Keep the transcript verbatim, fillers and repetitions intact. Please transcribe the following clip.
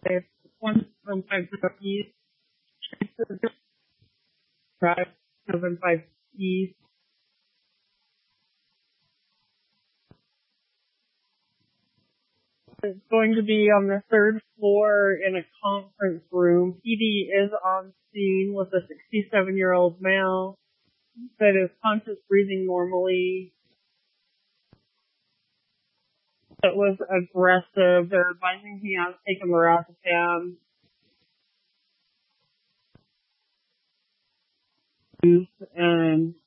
It's one seven five zero East, Drive seven five East. It's going to be on the third floor in a conference room. P D is on scene with a sixty-seven-year-old male that is conscious breathing normally. That was aggressive. They're advising he has taken lorazepam. And